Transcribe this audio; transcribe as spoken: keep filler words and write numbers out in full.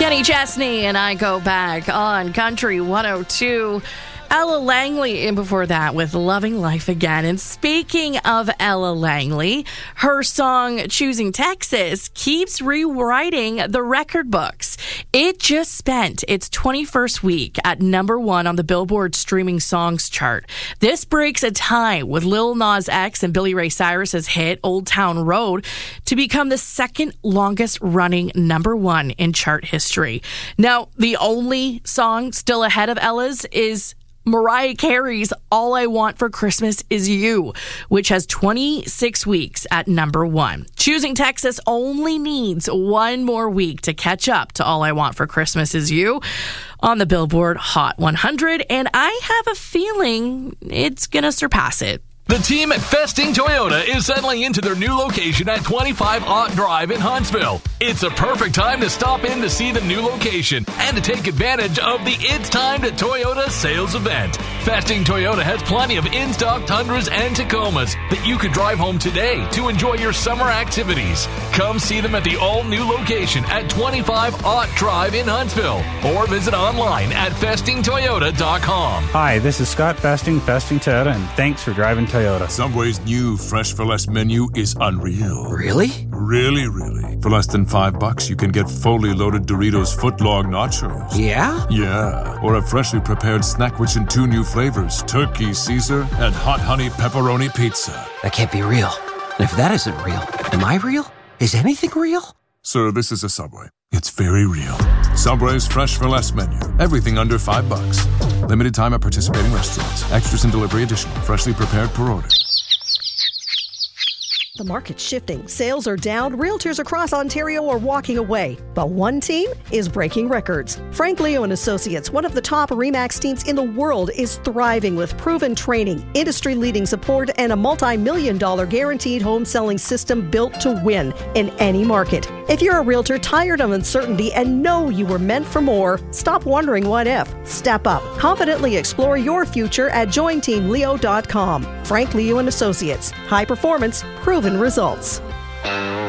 Kenny Chesney and I Go Back on Country one oh two. Ella Langley in before that with Loving Life Again. And speaking of Ella Langley, her song Choosing Texas keeps rewriting the record books. It just spent its twenty-first week at number one on the Billboard streaming songs chart. This breaks a tie with Lil Nas X and Billy Ray Cyrus's hit Old Town Road to become the second longest running number one in chart history. Now, the only song still ahead of Ella's is Mariah Carey's All I Want for Christmas Is You, which has twenty-six weeks at number one. Choosing Texas only needs one more week to catch up to All I Want for Christmas Is You on the Billboard Hot one hundred, and I have a feeling it's going to surpass it. The team at Festing Toyota is settling into their new location at twenty-five Ott Drive in Huntsville. It's a perfect time to stop in to see the new location and to take advantage of the It's Time to Toyota sales event. Festing Toyota has plenty of in-stock Tundras and Tacomas that you could drive home today to enjoy your summer activities. Come see them at the all-new location at twenty-five Ott Drive in Huntsville or visit online at festing toyota dot com. Hi, this is Scott Festing, Festing Toyota, and thanks for driving Toyota. Subway's new Fresh for Less menu is unreal. Really? Really, really. For less than five bucks, you can get fully loaded Doritos footlong nachos. Yeah? Yeah. Or a freshly prepared snack which in two new flavors, turkey Caesar and hot honey pepperoni pizza. That can't be real. And if that isn't real, am I real? Is anything real? Sir, this is a Subway. It's very real. Subway's Fresh for Less menu. Everything under five bucks. Limited time at participating restaurants. Extras and delivery additional. Freshly prepared per order. The market's shifting. Sales are down. Realtors across Ontario are walking away. But one team is breaking records. Frank Leo and Associates, one of the top RE/MAX teams in the world, is thriving with proven training, industry-leading support, and a multi-million dollar guaranteed home selling system built to win in any market. If you're a realtor tired of uncertainty and know you were meant for more, stop wondering what if. Step up. Confidently explore your future at join team leo dot com. Frank Leo and Associates. High performance, proven results.